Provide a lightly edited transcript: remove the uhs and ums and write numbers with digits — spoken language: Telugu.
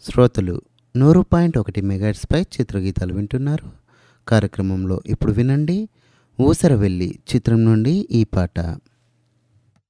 శ్రోతలు 100.1 మెగాహెర్ట్జ్పై చిత్రగీతాలు వింటున్నారు. కార్యక్రమంలో ఇప్పుడు వినండి ఊసరవెల్లి చిత్రం నుండి ఈ పాట.